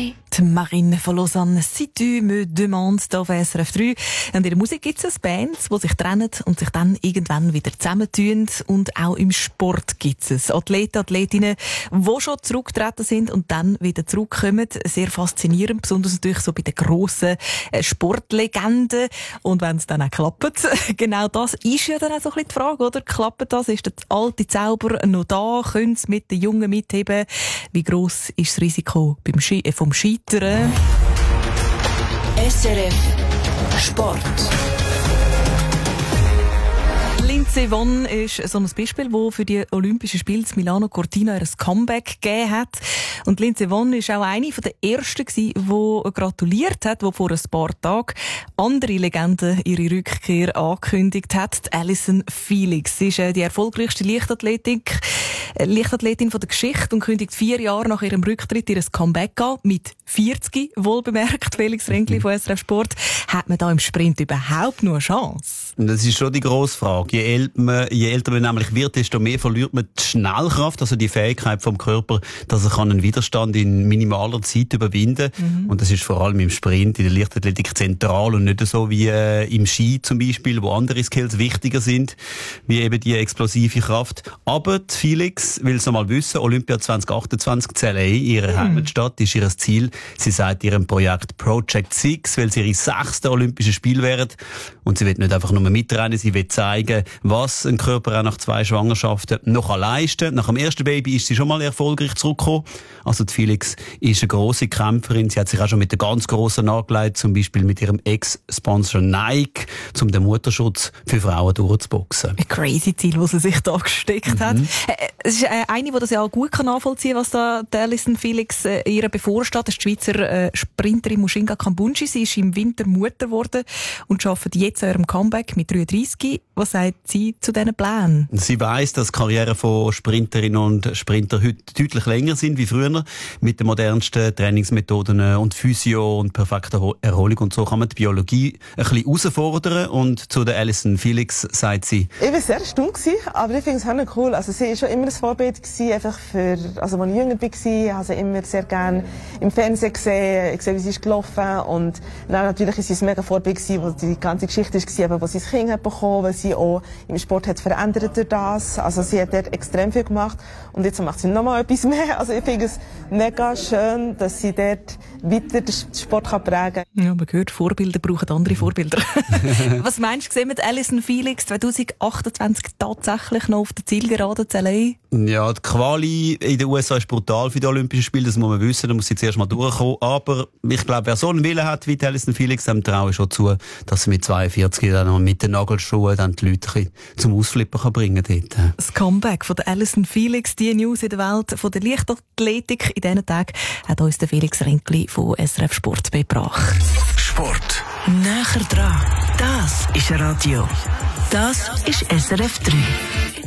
Play. Die Marine von Lausanne, «Si tu me demandes» hier auf SRF 3. Und in der Musik gibt es Bands, die sich trennen und sich dann irgendwann wieder zusammentun. Und auch im Sport gibt es Athleten, Athletinnen, die schon zurückgetreten sind und dann wieder zurückkommen. Sehr faszinierend, besonders natürlich so bei den grossen Sportlegenden. Und wenn es dann auch klappt, genau das ist ja dann auch so ein bisschen die Frage, oder? Klappt das? Ist der alte Zauber noch da? Können sie mit den Jungen mitheben? Wie gross ist das Risiko vom Scheitern? SRF Sport. Lindsey Vonn ist so ein Beispiel, das für die Olympischen Spiele in Milano Cortina ein Comeback gegeben hat. Und Lindsey Vonn war auch eine der ersten, die gratuliert hat, die vor ein paar Tagen andere Legenden ihre Rückkehr angekündigt hat. Allyson Felix. Sie ist die erfolgreichste Leichtathletin von der Geschichte und kündigt 4 Jahre nach ihrem Rücktritt ihr Comeback an. Mit 40, wohlbemerkt. Felix Renkli von SRF Sport. Hat man da im Sprint überhaupt noch eine Chance? Das ist schon die grosse Frage. Je älter man nämlich wird, desto mehr verliert man die Schnellkraft, also die Fähigkeit vom Körper, dass er einen Widerstand in minimaler Zeit überwinden kann. Und das ist vor allem im Sprint, in der Leichtathletik zentral und nicht so wie im Ski zum Beispiel, wo andere Skills wichtiger sind, wie eben die explosive Kraft. Aber die Felix will es noch mal wissen, Olympia 2028 in LA, ihre Heimatstadt, ist ihr Ziel. Sie sagt ihrem Projekt Project 6, weil sie ihre 6. Olympische Spiele wären. Und sie will nicht einfach nur mitrennen, sie will zeigen, was ein Körper auch nach 2 Schwangerschaften noch leisten kann. Nach dem ersten Baby ist sie schon mal erfolgreich zurückgekommen. Also die Felix ist eine grosse Kämpferin. Sie hat sich auch schon mit den ganz Grossen angelegt, zum Beispiel mit ihrem Ex-Sponsor Nike, um den Mutterschutz für Frauen durchzuboxen. Ein crazy Ziel, das sie sich da gesteckt hat. Es ist eine, die das ja auch gut nachvollziehen kann, was da Allyson Felix ihr bevorsteht. Das ist die Schweizer Sprinterin Mushinga Kambundji. Sie ist im Winter Mutter geworden und arbeitet jetzt an ihrem Comeback mit 33. Was sagt sie zu diesen Plänen? Sie weiss, dass die Karrieren von Sprinterinnen und Sprinter heute deutlich länger sind wie früher. Mit den modernsten Trainingsmethoden und Physio und perfekter Erholung. Und so kann man die Biologie ein bisschen herausfordern. Und zu der Allyson Felix sagt sie: Ich war sehr erstaunt, aber ich finde es auch cool. Also sie war schon immer ein Vorbild einfach für, also als ich jünger war, habe sie immer sehr gerne im Fernsehen gesehen, wie sie ist gelaufen. Und dann natürlich ist sie ein mega Vorbild gewesen, wo die ganze Geschichte war, aber wo sie das Kind hat bekommen, weil sie auch im Sport hat verändert durch das. Also sie hat dort extrem viel gemacht. Und jetzt macht sie nochmal etwas mehr. Also ich finde es mega schön, dass sie dort weiter den Sport prägen kann. Ja, man hört, Vorbilder brauchen andere Vorbilder. Was meinst du, sehen wir Allyson Felix 2028 tatsächlich noch auf der Zielgerade zu LA? Ja, die Quali in den USA ist brutal für die Olympischen Spiele, das muss man wissen, da muss sie zuerst mal durchkommen. Aber ich glaube, wer so einen Willen hat wie Allyson Felix, dem traue ich schon zu, dass sie mit 42 dann noch mit den Nagelschuhen dann die Leute zum Ausflippen kann bringen kann. Das Comeback von der Allyson Felix, die News in der Welt von der Leichtathletik in diesen Tagen, hat uns der Felix Renkli von SRF Sport bebracht. Sport. Näher dran. Das ist Radio. Das ist SRF 3.